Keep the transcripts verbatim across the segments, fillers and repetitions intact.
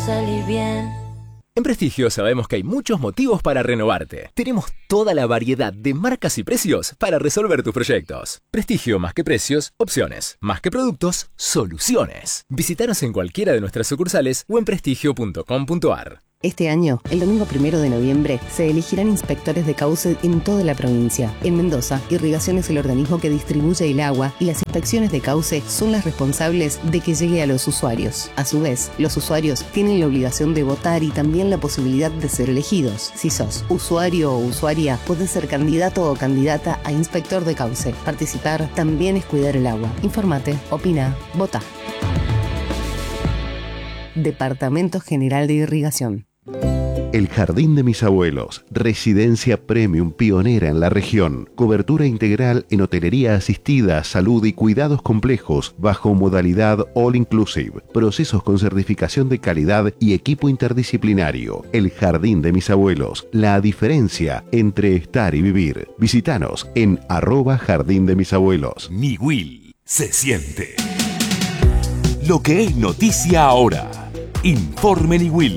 salir bien. En Prestigio sabemos que hay muchos motivos para renovarte. Tenemos toda la variedad de marcas y precios para resolver tus proyectos. Prestigio, más que precios, opciones. Más que productos, soluciones. Visítanos en cualquiera de nuestras sucursales o en prestigio punto com punto ar. Este año, el domingo primero de noviembre, se elegirán inspectores de cauce en toda la provincia. En Mendoza, Irrigación es el organismo que distribuye el agua y las inspecciones de cauce son las responsables de que llegue a los usuarios. A su vez, los usuarios tienen la obligación de votar y también la posibilidad de ser elegidos. Si sos usuario o usuaria, podés ser candidato o candidata a inspector de cauce. Participar también es cuidar el agua. Informate, opina, vota. Departamento General de Irrigación. El Jardín de mis Abuelos, residencia premium pionera en la región, cobertura integral en hotelería asistida, salud y cuidados complejos bajo modalidad all inclusive, procesos con certificación de calidad y equipo interdisciplinario. El Jardín de mis Abuelos, la diferencia entre estar y vivir. Visítanos en arroba Jardín de mis Abuelos. Niwil se siente. Lo que es noticia ahora. Informe Niwil.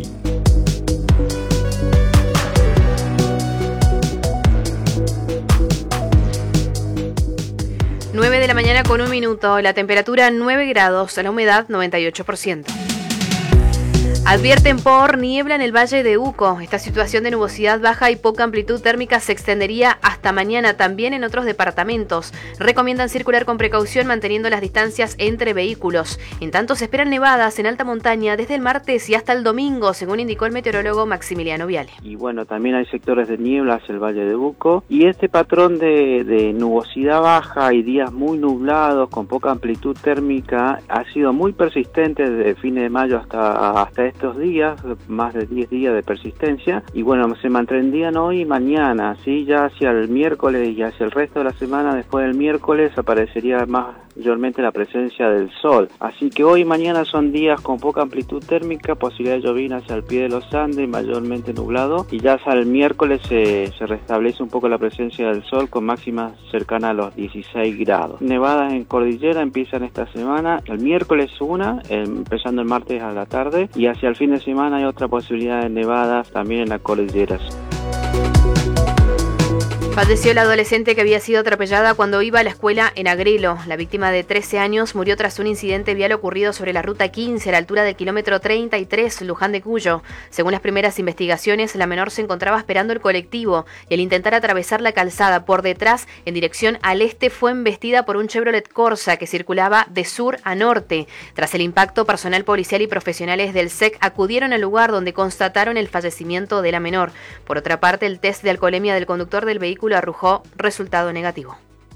nueve de la mañana con un minuto, la temperatura nueve grados, la humedad noventa y ocho por ciento. Advierten por niebla en el Valle de Uco. Esta situación de nubosidad baja y poca amplitud térmica se extendería hasta mañana también en otros departamentos. Recomiendan circular con precaución manteniendo las distancias entre vehículos. En tanto, se esperan nevadas en alta montaña desde el martes y hasta el domingo, según indicó el meteorólogo Maximiliano Viale. Y bueno, también hay sectores de niebla hacia el Valle de Uco. Y este patrón de, de nubosidad baja y días muy nublados con poca amplitud térmica ha sido muy persistente desde fines de mayo hasta, hasta este estos días, más de diez días de persistencia, y bueno, se mantendrían hoy y mañana, ¿sí? Ya hacia el miércoles y hacia el resto de la semana, después del miércoles, aparecería más mayormente la presencia del sol. Así que hoy y mañana son días con poca amplitud térmica, posibilidad de llovizna hacia el pie de los Andes, mayormente nublado, y ya hasta el miércoles se, se restablece un poco la presencia del sol con máximas cercanas a los dieciséis grados. Nevadas en cordillera empiezan esta semana, el miércoles una, empezando el martes a la tarde, y hacia el fin de semana hay otra posibilidad de nevadas también en las cordilleras. Falleció la adolescente que había sido atropellada cuando iba a la escuela en Agrelo. La víctima de trece años murió tras un incidente vial ocurrido sobre la ruta quince a la altura del kilómetro treinta y tres, Luján de Cuyo. Según las primeras investigaciones, la menor se encontraba esperando el colectivo y al intentar atravesar la calzada por detrás en dirección al este fue embestida por un Chevrolet Corsa que circulaba de sur a norte. Tras el impacto, personal policial y profesionales del S E C acudieron al lugar donde constataron el fallecimiento de la menor. Por otra parte, el test de alcoholemia del conductor del vehículo arrojó resultado negativo.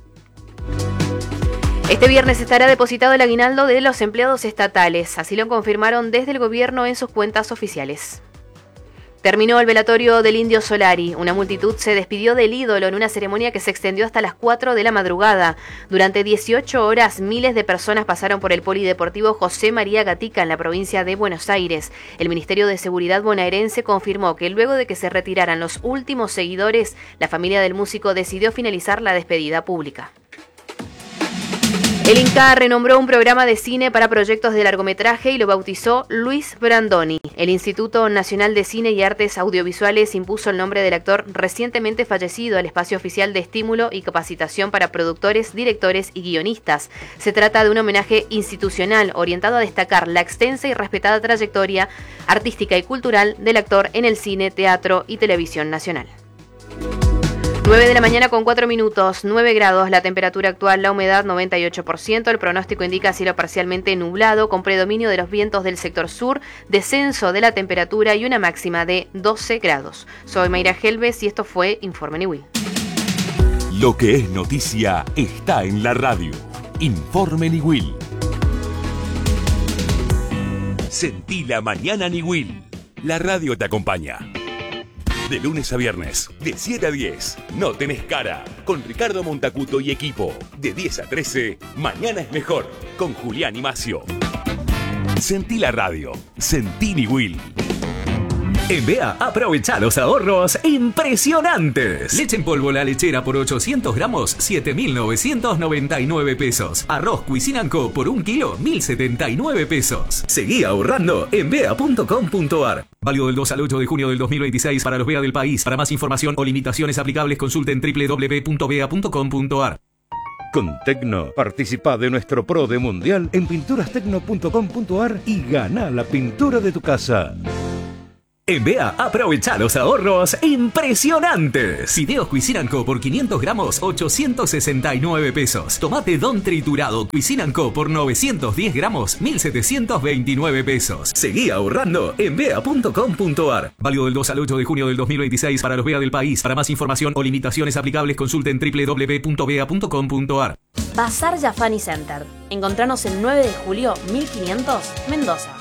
Este viernes estará depositado el aguinaldo de los empleados estatales, así lo confirmaron desde el gobierno en sus cuentas oficiales. Terminó el velatorio del Indio Solari. Una multitud se despidió del ídolo en una ceremonia que se extendió hasta las cuatro de la madrugada. Durante dieciocho horas, miles de personas pasaron por el polideportivo José María Gatica en la provincia de Buenos Aires. El Ministerio de Seguridad bonaerense confirmó que luego de que se retiraran los últimos seguidores, la familia del músico decidió finalizar la despedida pública. El INCA renombró un programa de cine para proyectos de largometraje y lo bautizó Luis Brandoni. El Instituto Nacional de Cine y Artes Audiovisuales impuso el nombre del actor recientemente fallecido al espacio oficial de estímulo y capacitación para productores, directores y guionistas. Se trata de un homenaje institucional orientado a destacar la extensa y respetada trayectoria artística y cultural del actor en el cine, teatro y televisión nacional. nueve de la mañana con cuatro minutos, nueve grados la temperatura actual, la humedad noventa y ocho por ciento, el pronóstico indica cielo parcialmente nublado con predominio de los vientos del sector sur, descenso de la temperatura y una máxima de doce grados. Soy Mayra Helves y esto fue Informe Niwil. Lo que es noticia está en la radio. Informe Niwil. Sentí la mañana Niwil. La radio te acompaña. De lunes a viernes, de siete a diez, No Tenés Cara, con Ricardo Montacuto y equipo. De diez a trece, Mañana es Mejor, con Julián y Macio. Sentí la radio, sentí Niwil. En B E A, aprovecha los ahorros impresionantes. Leche en polvo La Lechera por ochocientos gramos, siete mil novecientos noventa y nueve pesos. Arroz Cuisine and Co por un kilo, mil setenta y nueve pesos. Seguí ahorrando en bea punto com punto ar. Válido del dos al ocho de junio del dos mil veintiséis para los B E A del país. Para más información o limitaciones aplicables, consulten doble u doble u doble u punto bea punto com punto ar. Con Tecno, participa de nuestro Pro de Mundial en pinturas tecno punto com punto ar y gana la pintura de tu casa. En B E A, aprovecha los ahorros impresionantes. Fideos Cuisine and Co por quinientos gramos, ochocientos sesenta y nueve pesos. Tomate Don triturado Cuisine and Co por novecientos diez gramos, mil setecientos veintinueve pesos. Seguí ahorrando en bea punto com punto ar. Válido del dos al ocho de junio del dos mil veintiséis para los B E A del país. Para más información o limitaciones aplicables, consulten doble u doble u doble u punto bea punto com punto ar. Bazar Jafani Center. Encontranos el nueve de julio mil quinientos, Mendoza.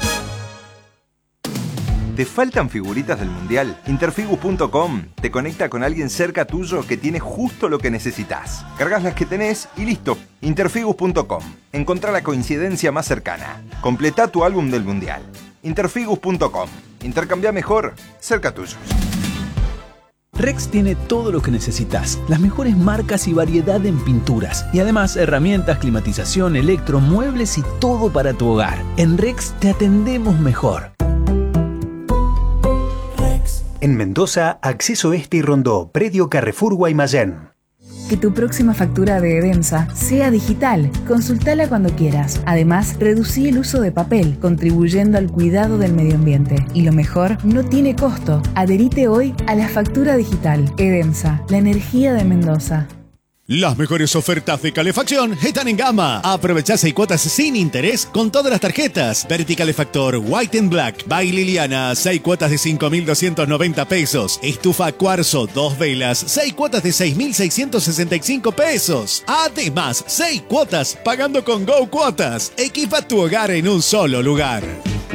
¿Te faltan figuritas del Mundial? Interfigus punto com te conecta con alguien cerca tuyo que tiene justo lo que necesitas. Cargas las que tenés y listo. Interfigus punto com. Encontrá la coincidencia más cercana. Completá tu álbum del Mundial. Interfigus punto com. Intercambia mejor, cerca tuyo. Rex tiene todo lo que necesitas, las mejores marcas y variedad en pinturas, y además herramientas, climatización, electro, muebles y todo para tu hogar. En Rex te atendemos mejor. En Mendoza, Acceso Este y Rondó, Predio Carrefour Guaymallén. Que tu próxima factura de Edemsa sea digital. Consultala cuando quieras. Además, reducí el uso de papel, contribuyendo al cuidado del medio ambiente. Y lo mejor, no tiene costo. Adherite hoy a la factura digital. Edemsa, la energía de Mendoza. Las mejores ofertas de calefacción están en Gama. Aprovechá seis cuotas sin interés con todas las tarjetas. Verti Calefactor White and Black by Liliana, seis cuotas de cinco mil doscientos noventa pesos. Estufa Cuarzo, dos velas, seis cuotas de seis mil seiscientos sesenta y cinco pesos. Además, seis cuotas pagando con Go Cuotas. Equipa tu hogar en un solo lugar.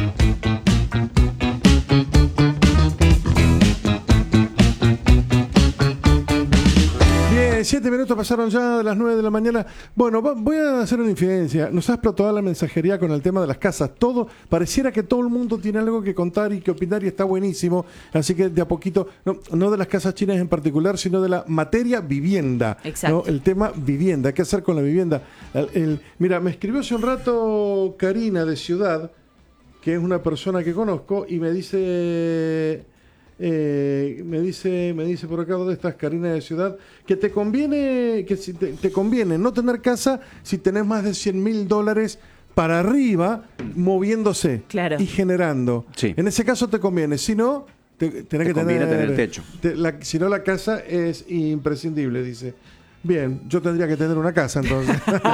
Siete minutos pasaron ya de las nueve de la mañana. Bueno, voy a hacer una infidencia. Nos ha explotado la mensajería con el tema de las casas. Todo, pareciera que todo el mundo tiene algo que contar y que opinar y está buenísimo. Así que de a poquito, no, no de las casas chinas en particular, sino de la materia vivienda. Exacto. ¿No? El tema vivienda. ¿Qué hacer con la vivienda? El, el, mira, me escribió hace un rato Karina de Ciudad, que es una persona que conozco, y me dice... Eh, me dice me dice por acá, ¿dónde estás, Karina de Ciudad? Que te conviene que si te, te conviene no tener casa si tenés más de cien mil dólares para arriba moviéndose claro. y generando. Sí. En ese caso te conviene, si no, te, tenés te que conviene tener, tener techo. Te, la, si no, la casa es imprescindible, dice. Bien, yo tendría que tener una casa entonces.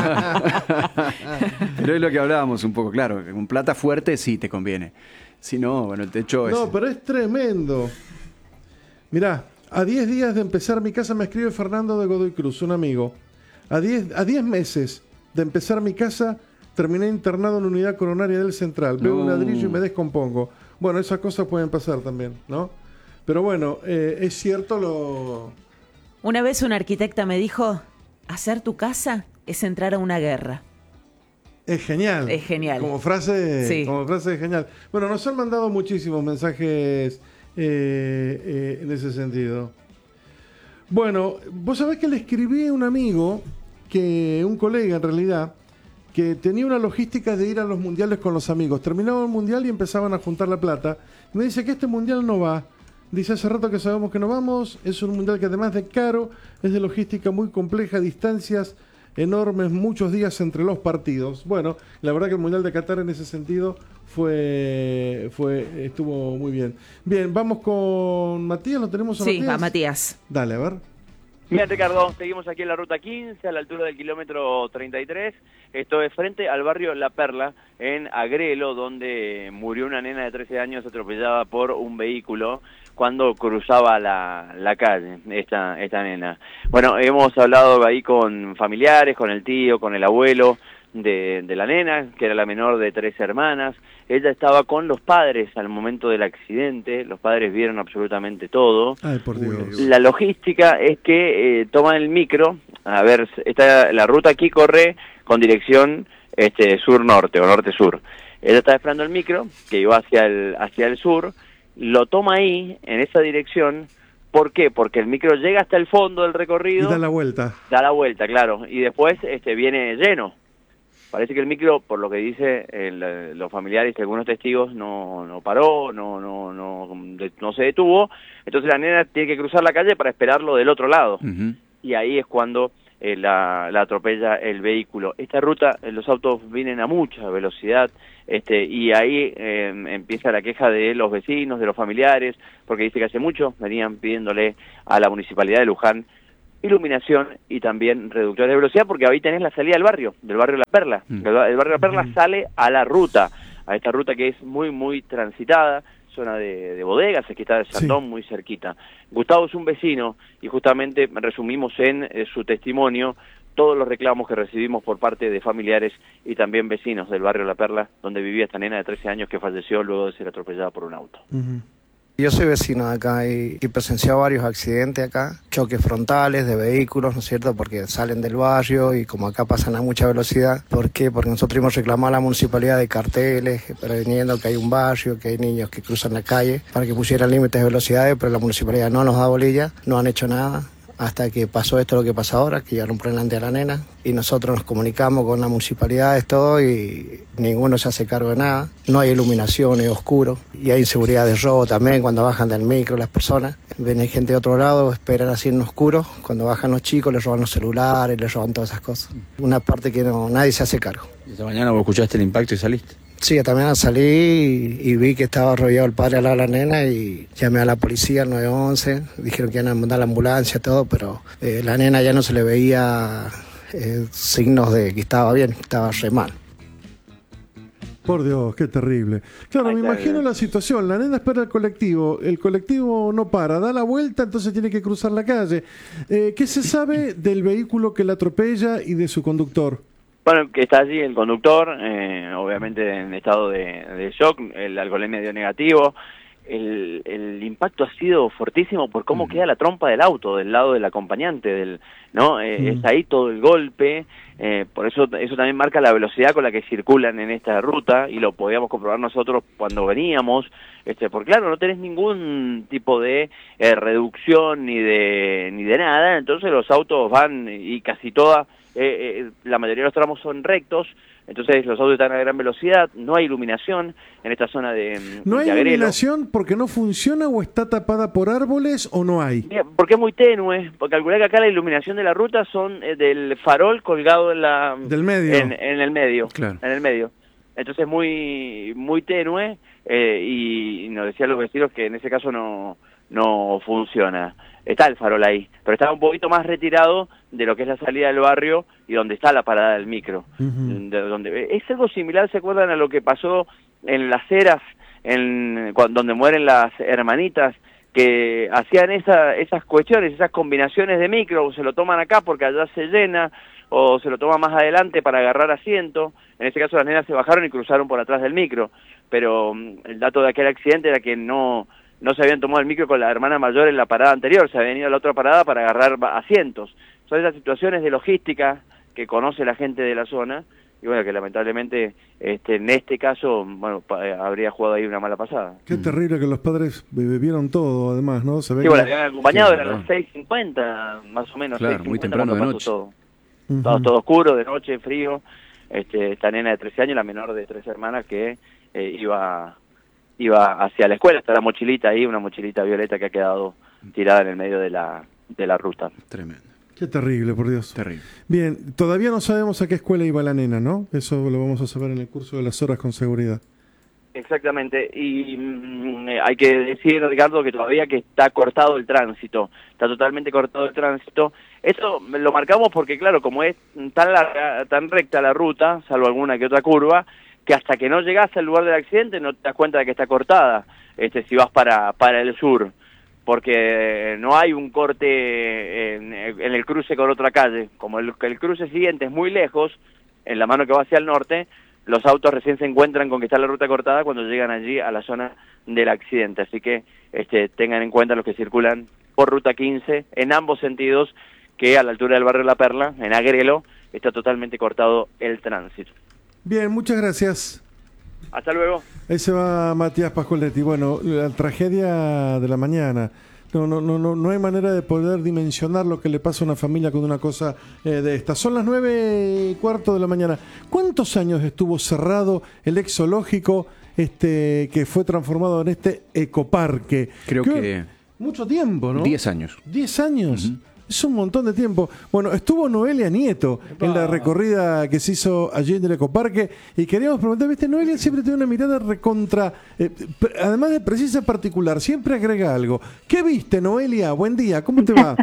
Pero es lo que hablábamos un poco, claro, con plata fuerte sí te conviene. Si no, bueno, el techo es... No, pero es tremendo. Mirá, a diez días de empezar mi casa, me escribe Fernando de Godoy Cruz, un amigo. A diez a diez meses de empezar mi casa, terminé internado en unidad coronaria del Central. Veo No. un ladrillo y me descompongo. Bueno, esas cosas pueden pasar también, ¿no? Pero bueno, eh, es cierto lo... Una vez una arquitecta me dijo, hacer tu casa es entrar a una guerra. Es genial. Es genial. Como frase, Sí. como frase es genial. Bueno, nos han mandado muchísimos mensajes eh, eh, en ese sentido. Bueno, vos sabés que le escribí a un amigo, que un colega en realidad, que tenía una logística de ir a los mundiales con los amigos. Terminaba el mundial y empezaban a juntar la plata. Me dice que este mundial no va. Dice, hace rato que sabemos que no vamos. Es un mundial que además de caro, es de logística muy compleja, distancias enormes, muchos días entre los partidos. Bueno, la verdad que el Mundial de Qatar en ese sentido fue, fue estuvo muy bien. Bien, vamos con Matías, ¿lo tenemos a Sí, Matías? a Matías. Dale, a ver. Bien, Ricardo, seguimos aquí en la ruta quince, a la altura del kilómetro treinta y tres. Esto es frente al barrio La Perla, en Agrelo, donde murió una nena de trece años atropellada por un vehículo cuando cruzaba la, la calle, esta, esta nena. Bueno, hemos hablado ahí con familiares, con el tío, con el abuelo de, de la nena, que era la menor de tres hermanas. Ella estaba con los padres al momento del accidente, los padres vieron absolutamente todo. Ay, por Dios. La logística es que eh, toman el micro, a ver, esta, la ruta aquí corre con dirección este sur-norte o norte-sur. Ella estaba esperando el micro, que iba hacia el, hacia el sur, lo toma ahí, en esa dirección. ¿Por qué? Porque el micro llega hasta el fondo del recorrido. Y da la vuelta. Da la vuelta, claro. Y después este, viene lleno. Parece que el micro, por lo que dice el, los familiares y algunos testigos, no, no paró, no, no, no, no se detuvo. Entonces la nena tiene que cruzar la calle para esperarlo del otro lado. Uh-huh. Y ahí es cuando eh, la, la atropella el vehículo. Esta ruta, eh, los autos vienen a mucha velocidad. Este, y ahí eh, empieza la queja de los vecinos, de los familiares, porque dice que hace mucho venían pidiéndole a la Municipalidad de Luján iluminación y también reductores de velocidad, porque ahí tenés la salida del barrio, del barrio La Perla. Mm. El, el barrio La Perla mm. sale a la ruta, a esta ruta que es muy, muy transitada, zona de, de bodegas, aquí está el Sandón, sí. muy cerquita. Gustavo es un vecino y justamente resumimos en eh, su testimonio todos los reclamos que recibimos por parte de familiares y también vecinos del barrio La Perla, donde vivía esta nena de trece años que falleció luego de ser atropellada por un auto. Uh-huh. Yo soy vecino de acá y, y presencié varios accidentes acá, choques frontales de vehículos, ¿no es cierto? Porque salen del barrio y como acá pasan a mucha velocidad. ¿Por qué? Porque nosotros hemos reclamado a la municipalidad de carteles, preveniendo que hay un barrio, que hay niños que cruzan la calle, para que pusieran límites de velocidades, pero la municipalidad no nos da bolilla, no han hecho nada. Hasta que pasó esto lo que pasa ahora, que llevaron por delante a la nena, y nosotros nos comunicamos con la municipalidad, todo, y ninguno se hace cargo de nada. No hay iluminación, es oscuro, y hay inseguridad de robo también cuando bajan del micro las personas. Viene gente de otro lado, esperan así en oscuro, cuando bajan los chicos les roban los celulares, les roban todas esas cosas. Una parte que no, nadie se hace cargo. ¿Y esta mañana vos escuchaste el impacto y saliste? Sí, esta mañana salí y, y vi que estaba arrollado el padre al lado de la nena y llamé a la policía, al nueve once, dijeron que iban a mandar la ambulancia, todo, pero eh, la nena ya no se le veía eh, signos de que estaba bien, estaba re mal. Por Dios, qué terrible. Claro, me imagino la situación, la nena espera el colectivo, el colectivo no para, da la vuelta, entonces tiene que cruzar la calle. Eh, ¿Qué se sabe del vehículo que la atropella y de su conductor? Bueno, que está allí el conductor, eh, obviamente en estado de, de shock, el alcoholemia dio negativo. El, el impacto ha sido fortísimo por cómo mm. queda la trompa del auto, del lado del acompañante, del no eh, mm. está ahí todo el golpe, eh, por eso eso también marca la velocidad con la que circulan en esta ruta y lo podíamos comprobar nosotros cuando veníamos, este, porque claro, no tenés ningún tipo de eh, reducción ni de ni de nada, entonces los autos van y casi toda Eh, eh, la mayoría de los tramos son rectos, entonces los autos están a gran velocidad, no hay iluminación en esta zona de ¿No hay de iluminación porque no funciona o está tapada por árboles o no hay? Porque es muy tenue, porque calculé que acá la iluminación de la ruta son eh, del farol colgado en la del medio en, en el medio, claro. en el medio, entonces muy muy tenue eh, y, y nos decían los vecinos que en ese caso no no funciona. Está el farol ahí, pero está un poquito más retirado de lo que es la salida del barrio y donde está la parada del micro. Uh-huh. De donde, es algo similar, ¿se acuerdan a lo que pasó en Las Heras, en, cuando, donde mueren las hermanitas, que hacían esa, esas cuestiones, esas combinaciones de micro, se lo toman acá porque allá se llena, o se lo toman más adelante para agarrar asiento? En ese caso las nenas se bajaron y cruzaron por atrás del micro, pero um, el dato de aquel accidente era que no... no se habían tomado el micro con la hermana mayor en la parada anterior, se habían ido a la otra parada para agarrar asientos. Son esas situaciones de logística que conoce la gente de la zona, y bueno, que lamentablemente este, en este caso, bueno, habría jugado ahí una mala pasada. Qué terrible que los padres vieron todo, además, ¿no? Se ve sí, que... bueno, habían acompañado, sí, eran las seis cincuenta, más o menos. Claro, muy temprano de noche. Todo. Uh-huh. todo, todo oscuro, de noche, frío. Este, esta nena de trece años, la menor de tres hermanas, que eh, iba... iba hacia la escuela, está la mochilita ahí, una mochilita violeta que ha quedado tirada en el medio de la de la ruta. Tremendo. Qué terrible, por Dios. Terrible. Bien, todavía no sabemos a qué escuela iba la nena, ¿no? Eso lo vamos a saber en el curso de las horas con seguridad. Exactamente, y mm, hay que decir, Ricardo, que todavía que está cortado el tránsito, está totalmente cortado el tránsito. Eso lo marcamos porque, claro, como es tan larga, tan recta la ruta, salvo alguna que otra curva, que hasta que no llegas al lugar del accidente no te das cuenta de que está cortada, este, si vas para para el sur, porque no hay un corte en, en el cruce con otra calle. Como el, el cruce siguiente es muy lejos, en la mano que va hacia el norte, los autos recién se encuentran con que está la ruta cortada cuando llegan allí a la zona del accidente. Así que este, tengan en cuenta los que circulan por ruta quince, en ambos sentidos, que a la altura del barrio La Perla, en Agrelo, está totalmente cortado el tránsito. Bien, muchas gracias. Hasta luego. Ahí se va Matías Pascoletti. Bueno, la tragedia de la mañana. No, no, no, no, no hay manera de poder dimensionar lo que le pasa a una familia con una cosa eh, de esta. Son las nueve y cuarto de la mañana. ¿Cuántos años estuvo cerrado el ex zoológico este, que fue transformado en este ecoparque? Creo que... que... Mucho tiempo, ¿no? Diez años. Diez años. Uh-huh. Es un montón de tiempo. Bueno, estuvo Noelia Nieto Epa. en la recorrida que se hizo allí en el ecoparque y queríamos preguntar, ¿viste? Noelia siempre tiene una mirada recontra, eh, además de precisa particular, siempre agrega algo. ¿Qué viste, Noelia? Buen día, ¿cómo te va?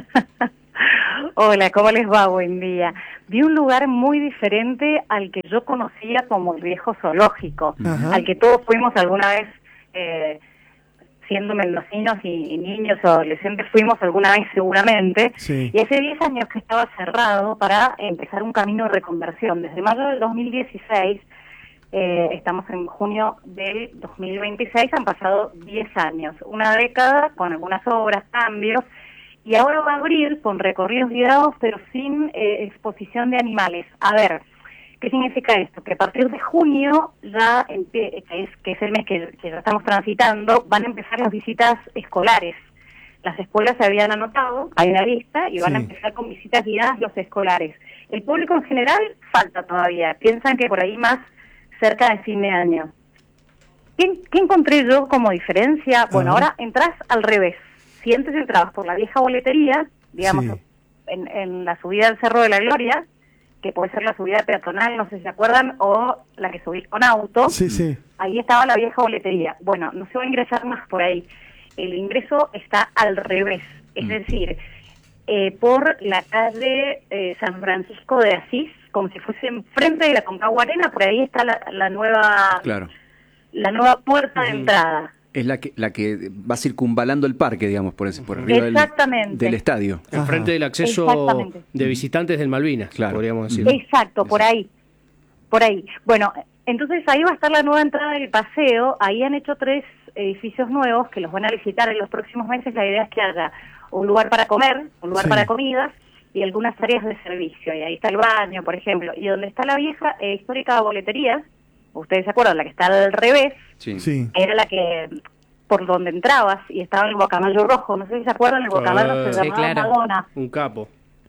Hola, ¿cómo les va? Buen día. Vi un lugar muy diferente al que yo conocía como el viejo zoológico, Ajá. al que todos fuimos alguna vez... Eh, siendo mendocinos y, y niños o adolescentes fuimos alguna vez seguramente, sí. y hace diez años que estaba cerrado para empezar un camino de reconversión. Desde mayo del dos mil dieciséis, eh, estamos en junio del dos mil veintiséis, han pasado diez años, una década con algunas obras, cambios, y ahora va a abrir con recorridos guiados pero sin eh, exposición de animales. A ver, ¿qué significa esto? Que a partir de junio, ya que es, que es el mes que, que ya estamos transitando, van a empezar las visitas escolares. Las escuelas se habían anotado, hay una lista, y van sí. a empezar con visitas guiadas los escolares. El público en general falta todavía, piensan que por ahí más cerca de fin de año. ¿Qué, qué encontré yo como diferencia? Bueno, uh-huh. ahora entras al revés. Si antes entrabas por la vieja boletería, digamos, sí. en, en la subida al Cerro de la Gloria, que puede ser la subida peatonal, no sé si se acuerdan, o la que subís con auto. Sí, sí. Ahí estaba la vieja boletería. Bueno, no se va a ingresar más por ahí. El ingreso está al revés. Es mm. decir, eh, por la calle eh, San Francisco de Asís, como si fuese enfrente de la Concagua Arena, por ahí está la, la nueva claro. la nueva puerta mm. de entrada. Es la que la que va circunvalando el parque, digamos, por ese, por arriba del, del estadio. Enfrente del acceso de visitantes del Malvinas, claro. podríamos decir. Exacto, por ahí. Por ahí. Bueno, entonces ahí va a estar la nueva entrada del paseo. Ahí han hecho tres edificios nuevos que los van a licitar en los próximos meses. La idea es que haya un lugar para comer, un lugar sí. para comidas y algunas áreas de servicio. Y ahí está el baño, por ejemplo. Y donde está la vieja eh, histórica boletería, ustedes se acuerdan, la que está al revés, sí. Sí. era la que por donde entrabas y estaba el guacamayo rojo, no sé si se acuerdan, el guacamayo uh, se llamaba sí, claro. Madonna. Un capo.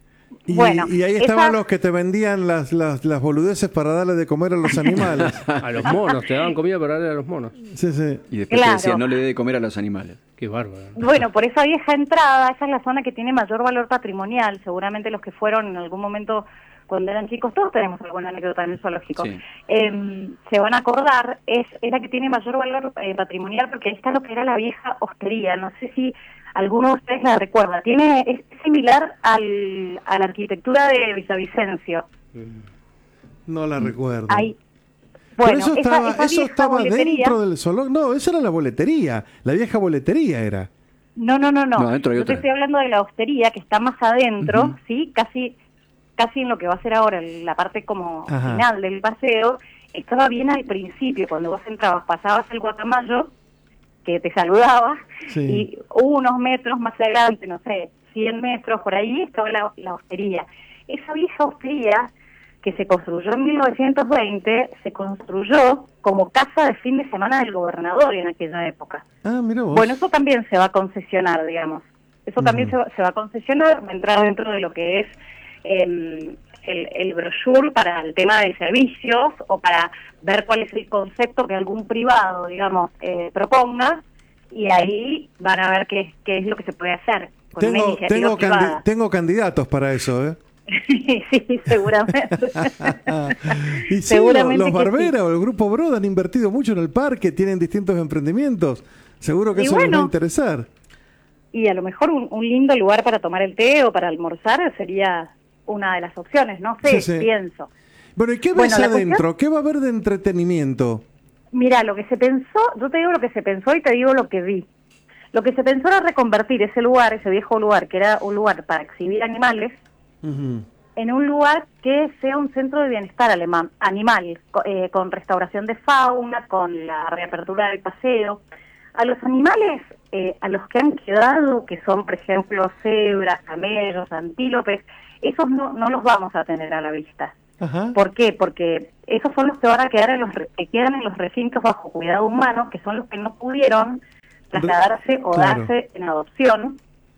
Y, bueno, y ahí estaban esa... los que te vendían las, las, las boludeces para darle de comer a los animales. A los monos, te daban comida para darle a los monos. Sí, sí. Y después claro. te decían, no le dé de comer a los animales. Qué bárbaro. Bueno, por esa vieja entrada, esa es la zona que tiene mayor valor patrimonial. Seguramente los que fueron en algún momento cuando eran chicos, todos tenemos alguna anécdota en el zoológico, sí. eh, se van a acordar, es, es la que tiene mayor valor eh, patrimonial, porque ahí está lo que era la vieja hostería. No sé si alguno de ustedes la recuerda. Tiene, es similar al, a la arquitectura de Villavicencio. No la recuerdo. Ahí. Bueno, Pero eso estaba, esa, esa eso estaba boletería, dentro del zoológico. No, esa era la boletería, la vieja boletería era. No, no, no, no. no dentro hay Yo otra. te estoy hablando de la hostería que está más adentro, Uh-huh. sí, casi casi en lo que va a ser ahora la parte como Ajá. final del paseo. Estaba bien al principio, cuando vos entrabas, pasabas el guacamayo que te saludaba, sí. y unos metros más adelante, no sé, cien metros por ahí, estaba la, la hostería. Esa vieja hostería, que se construyó en mil novecientos veinte, se construyó como casa de fin de semana del gobernador en aquella época. Ah, mira vos. Bueno, eso también se va a concesionar, digamos. Eso uh-huh. también se va, se va a concesionar, va a entrar dentro de lo que es el, el, el brochure para el tema de servicios, o para ver cuál es el concepto que algún privado, digamos, eh, proponga, y ahí van a ver qué, qué es lo que se puede hacer con tengo, una iniciativa tengo, privada. candi- tengo candidatos para eso, ¿eh? Sí, seguramente. Y sí, seguramente los Barbera sí. o el Grupo Broda han invertido mucho en el parque, tienen distintos emprendimientos. Seguro que y eso bueno, les va a interesar. Y a lo mejor un, un lindo lugar para tomar el té o para almorzar sería una de las opciones, no sé, Sí, sí. pienso. Bueno, ¿y qué Bueno, ves la adentro? cuestión- ¿Qué va a haber de entretenimiento? Mira, lo que se pensó, yo te digo lo que se pensó y te digo lo que vi. Lo que se pensó era reconvertir ese lugar, ese viejo lugar, que era un lugar para exhibir animales, Uh-huh. en un lugar que sea un centro de bienestar alemán, animal, co- eh, con restauración de fauna, con la reapertura del paseo. A los animales, eh, a los que han quedado, que son, por ejemplo, cebras, camellos, antílopes, esos no, no los vamos a tener a la vista. Ajá. ¿Por qué? Porque esos son los que van a quedar en los re- que quedan en los recintos bajo cuidado humano, que son los que no pudieron trasladarse o Claro. darse en adopción,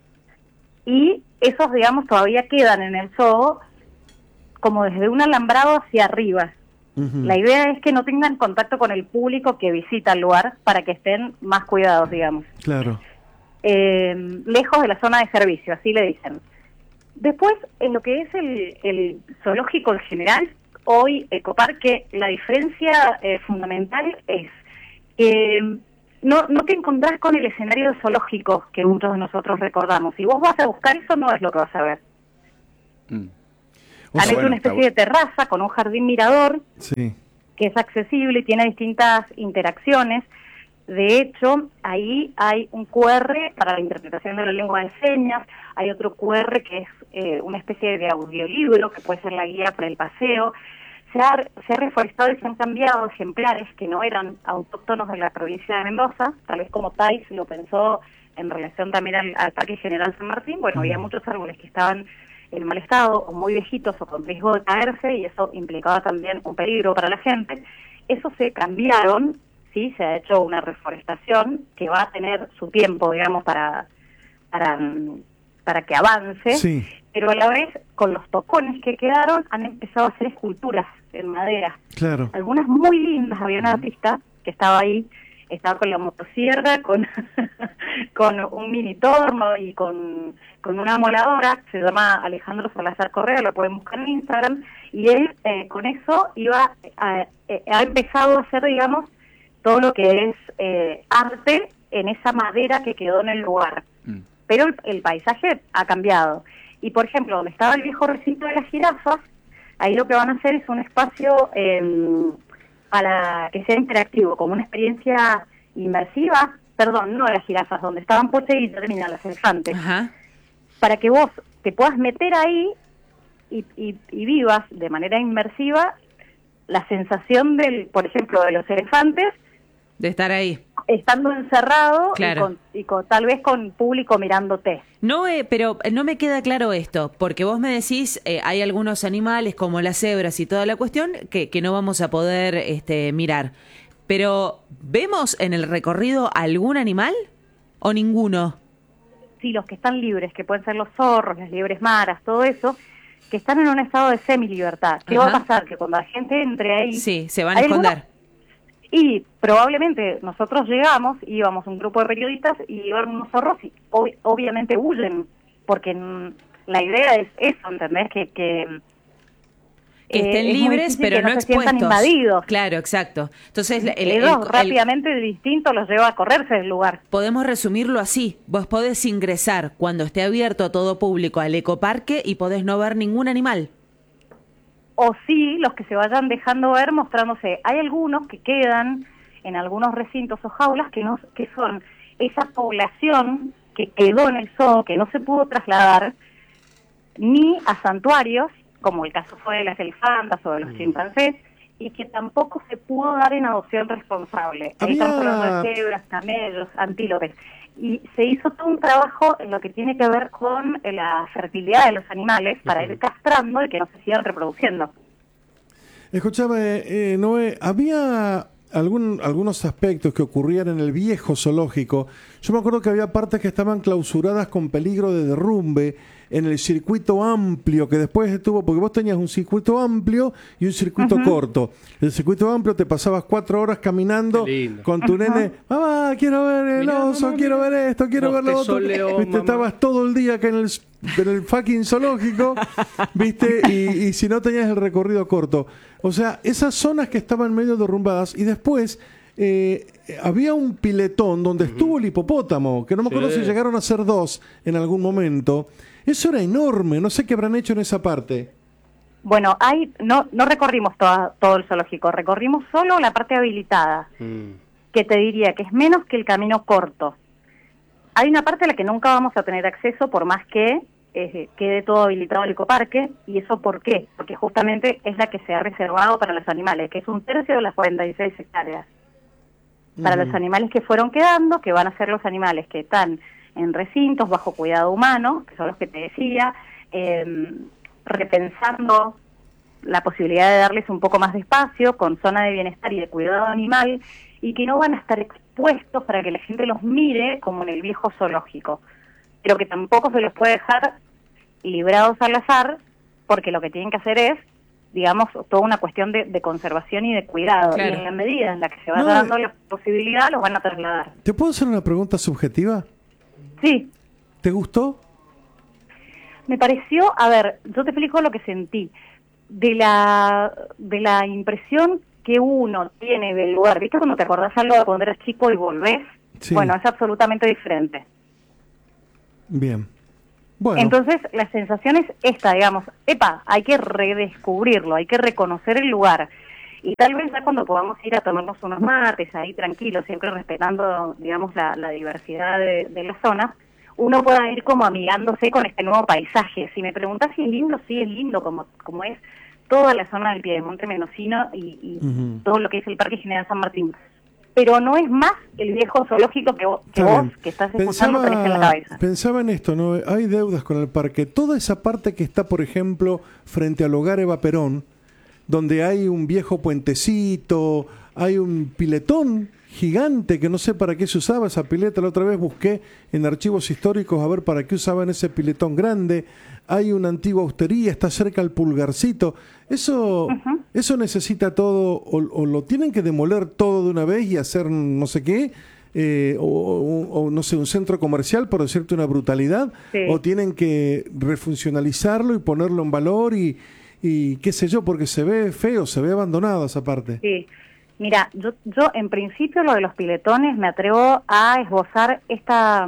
y esos, digamos, todavía quedan en el zoo como desde un alambrado hacia arriba. Ujú. La idea es que no tengan contacto con el público que visita el lugar para que estén más cuidados, digamos. Claro. Eh, lejos de la zona de servicio, así le dicen. Después, en lo que es el, el zoológico en general, hoy Ecoparque, la diferencia eh, fundamental es que no, no te encontrás con el escenario zoológico que muchos de nosotros recordamos. Si vos vas a buscar eso, no es lo que vas a ver. Mm. O Han sea, hecho bueno, una especie de terraza con un jardín mirador Sí. que es accesible y tiene distintas interacciones. De hecho, ahí hay un cu erre para la interpretación de la lengua de señas, hay otro cu erre que es eh, una especie de audiolibro que puede ser la guía para el paseo. Se ha, se ha reforestado y se han cambiado ejemplares que no eran autóctonos de la provincia de Mendoza, tal vez como Thais lo pensó en relación también al, al Parque General San Martín. Bueno, había muchos árboles que estaban en mal estado o muy viejitos o con riesgo de caerse, y eso implicaba también un peligro para la gente. Eso se cambiaron, sí, se ha hecho una reforestación que va a tener su tiempo, digamos, para para, para que avance, Sí. pero a la vez, con los tocones que quedaron, han empezado a hacer esculturas en madera. Claro. Algunas muy lindas. Había un artista que estaba ahí, estaba con la motosierra, con con un mini torno y con, con una moladora, se llama Alejandro Salazar Correa, lo pueden buscar en Instagram, y él eh, con eso iba a, eh, ha empezado a hacer, digamos, todo lo que es eh, arte en esa madera que quedó en el lugar. Mm. Pero el, el paisaje ha cambiado. Y, por ejemplo, donde estaba el viejo recinto de las jirafas, ahí lo que van a hacer es un espacio eh, para que sea interactivo, como una experiencia inmersiva, perdón, no de las jirafas, donde estaban Poche y Termina, los elefantes, Ajá. para que vos te puedas meter ahí y, y, y vivas de manera inmersiva la sensación del, por ejemplo, de los elefantes, De estar ahí. estando encerrado Claro. y, con, y con, tal vez con público mirándote. No, eh, pero no me queda claro esto, porque vos me decís, eh, hay algunos animales como las cebras y toda la cuestión que, que no vamos a poder este, mirar. Pero, ¿vemos en el recorrido algún animal o ninguno? Sí, los que están libres, que pueden ser los zorros, las liebres maras, todo eso, que están en un estado de semi-libertad. ¿Qué Ajá. va a pasar? Que cuando la gente entre ahí... Sí, se van a hay esconder. algunos- Y probablemente nosotros llegamos, íbamos un grupo de periodistas y iban unos zorros y ob- obviamente huyen, porque mm, la idea es eso, ¿entendés? Que, que, Que eh, estén es muy libres, difícil pero que no no se sientan expuestos. invadidos. Claro, exacto. Entonces, el, el- Ellos el- el- rápidamente el instinto los lleva a correrse del lugar. podemos resumirlo así. Vos podés ingresar cuando esté abierto a todo público al ecoparque y podés no ver ningún animal. O sí, los que se vayan dejando ver mostrándose. Hay algunos que quedan en algunos recintos o jaulas que no que son esa población que quedó en el zoo, que no se pudo trasladar ni a santuarios, como el caso fue de las elefantas o de los chimpancés, y que tampoco se pudo dar en adopción responsable. Ahí estamos Había- hablando de cebras, camellos, antílopes. Y se hizo todo un trabajo en lo que tiene que ver con eh, la fertilidad de los animales para ir castrando y que no se sigan reproduciendo. Escúchame, eh, Noé, había algún, algunos aspectos que ocurrían en el viejo zoológico. Yo me acuerdo que había partes que estaban clausuradas con peligro de derrumbe en el circuito amplio que después estuvo, porque vos tenías un circuito amplio y un circuito Ujú. corto. El circuito amplio te pasabas cuatro horas caminando con tu Ajá. nene. Mamá, quiero ver el Mirá, oso, mamá, quiero mirá. ver esto, quiero ver lo Bostezó otro. León, Viste, mamá. estabas todo el día acá en el, en el fucking zoológico, ¿viste? Y, y si no tenías el recorrido corto. O sea, esas zonas que estaban medio derrumbadas y después eh, había un piletón donde estuvo el hipopótamo, que no me acuerdo Sí. si llegaron a ser dos en algún momento. Eso era enorme, no sé qué habrán hecho en esa parte. Bueno, hay no no recorrimos toda, todo el zoológico, recorrimos solo la parte habilitada, que te diría que es menos que el camino corto. Hay una parte a la que nunca vamos a tener acceso por más que eh, quede todo habilitado el ecoparque. ¿Y eso por qué? Porque justamente es la que se ha reservado para los animales, que es un tercio de las cuarenta y seis hectáreas. Para Ujú. los animales que fueron quedando, que van a ser los animales que están en recintos bajo cuidado humano, que son los que te decía, eh, repensando la posibilidad de darles un poco más de espacio, con zona de bienestar y de cuidado animal, y que no van a estar expuestos para que la gente los mire como en el viejo zoológico. Pero que tampoco se los puede dejar librados al azar, porque lo que tienen que hacer es, digamos, toda una cuestión de, de conservación y de cuidado. Claro. Y en la medida en la que se vaya no, dando la posibilidad, los van a trasladar. ¿Te puedo hacer una pregunta subjetiva? Sí. ¿Te gustó? Me pareció, a ver, yo te explico lo que sentí. De la, de la impresión que uno tiene del lugar, ¿viste cuando te acordás algo de cuando eras chico y volvés? Sí. Bueno, es absolutamente diferente. Bien. Bueno. Entonces, la sensación es esta, digamos, epa, hay que redescubrirlo, hay que reconocer el lugar. Y tal vez ya cuando podamos ir a tomarnos unos mates ahí tranquilos, siempre respetando, digamos, la, la diversidad de, de la zona, uno pueda ir como amigándose con este nuevo paisaje. Si me preguntás si es lindo, sí es lindo, como, como es toda la zona del Piedemonte Mendocino y, y uh-huh. todo lo que es el Parque General San Martín. Pero no es más el viejo zoológico que vos, que, vos, que estás escuchando, tenés en la cabeza. Pensaba en esto, ¿no? Hay deudas con el parque. Toda esa parte que está, por ejemplo, frente al Hogar Eva Perón, donde hay un viejo puentecito, hay un piletón gigante que no sé para qué se usaba esa pileta. La otra vez busqué en archivos históricos a ver para qué usaban ese piletón grande. Hay una antigua hostería, está cerca el Pulgarcito. Eso uh-huh. eso necesita todo, o, o lo tienen que demoler todo de una vez y hacer no sé qué, eh, o, o, o no sé, un centro comercial, por decirte una brutalidad, sí. o tienen que refuncionalizarlo y ponerlo en valor y, y qué sé yo, porque se ve feo, se ve abandonado esa parte. Sí. Mira, yo, yo en principio lo de los piletones me atrevo a esbozar esta,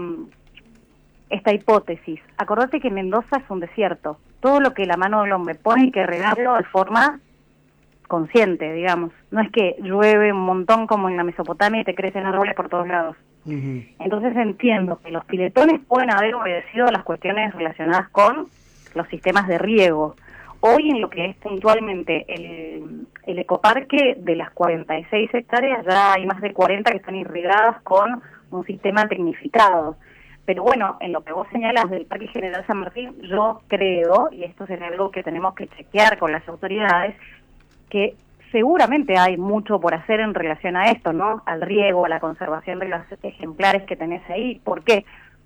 esta hipótesis. Acordate que Mendoza es un desierto. Todo lo que la mano del hombre pone hay que regarlo de forma consciente, digamos. No es que llueve un montón como en la Mesopotamia y te crecen árboles por todos lados. Uh-huh. Entonces entiendo que los piletones pueden haber obedecido a las cuestiones relacionadas con los sistemas de riego. Hoy en lo que es puntualmente el, el ecoparque, de las cuarenta y seis hectáreas, ya hay más de cuarenta que están irrigadas con un sistema tecnificado. Pero bueno, en lo que vos señalás del Parque General San Martín, yo creo, y esto es algo que tenemos que chequear con las autoridades, que seguramente hay mucho por hacer en relación a esto, ¿no? Al riego, a la conservación de los ejemplares que tenés ahí. ¿Por qué?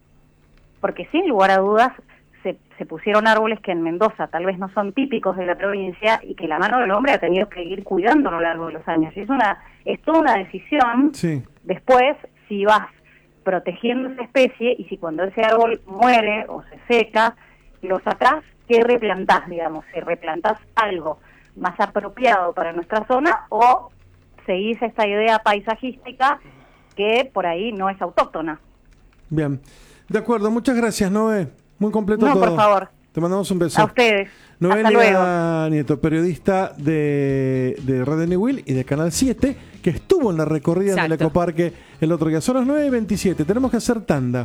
Porque sin lugar a dudas, Se, se pusieron árboles que en Mendoza tal vez no son típicos de la provincia y que la mano del hombre ha tenido que ir cuidando a lo largo de los años. Y es una es toda una decisión, sí. Después, si vas protegiendo esa especie y si cuando ese árbol muere o se seca, lo sacás, ¿qué replantás, digamos? Si replantás algo más apropiado para nuestra zona o seguís esta idea paisajística que por ahí no es autóctona. Bien, de acuerdo, muchas gracias, Noé. Muy completo no, todo. por favor. Te mandamos un beso. A ustedes. Noelia Nieto, periodista de, de Radio Niwil y de Canal siete, que estuvo en la recorrida Exacto. del Ecoparque el otro día. Son las nueve y veintisiete. Tenemos que hacer tanda.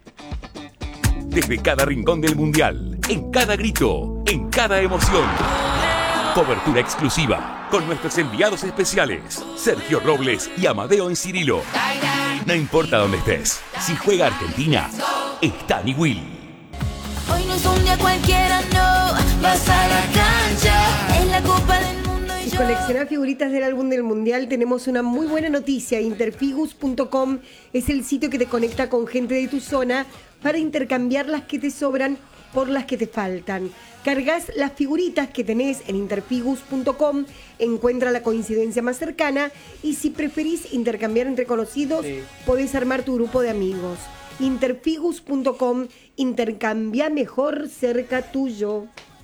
Desde cada rincón del Mundial, en cada grito, en cada emoción. Cobertura exclusiva con nuestros enviados especiales, Sergio Robles y Amadeo en Cirilo. No importa dónde estés, si juega Argentina, está Niwil. Hoy no es un día cualquiera, no, vas a la cancha, es la Copa del Mundo y Si yo... coleccionás figuritas del álbum del Mundial, tenemos una muy buena noticia. Interfigus punto com es el sitio que te conecta con gente de tu zona para intercambiar las que te sobran por las que te faltan. Cargas las figuritas que tenés en interfigus punto com, encuentra la coincidencia más cercana y si preferís intercambiar entre conocidos, sí. podés armar tu grupo de amigos. interfigus punto com, intercambia mejor cerca tuyo.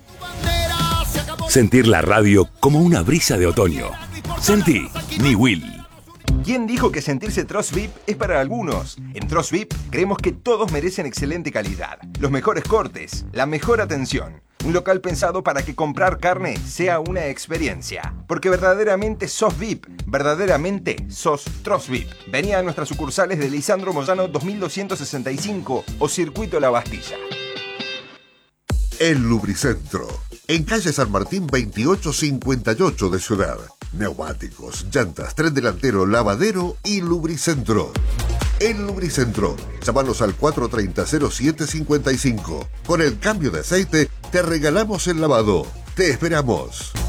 Sentir la radio como una brisa de otoño. Sentí Niwil. ¿Quién dijo que sentirse Trost V I P es para algunos? En Trost V I P creemos que todos merecen excelente calidad, los mejores cortes, la mejor atención. Un local pensado para que comprar carne sea una experiencia. Porque verdaderamente sos V I P, verdaderamente sos Trost V I P. Vení a nuestras sucursales de Lisandro Moyano dos mil doscientos sesenta y cinco o Circuito La Bastilla. El Lubricentro, en calle San Martín veintiocho cincuenta y ocho de Ciudad. Neumáticos, llantas, tren delantero, lavadero y Lubricentro. El Lubricentro. Llámanos al cuatro tres cero cero siete cinco cinco. Con el cambio de aceite te regalamos el lavado. Te esperamos.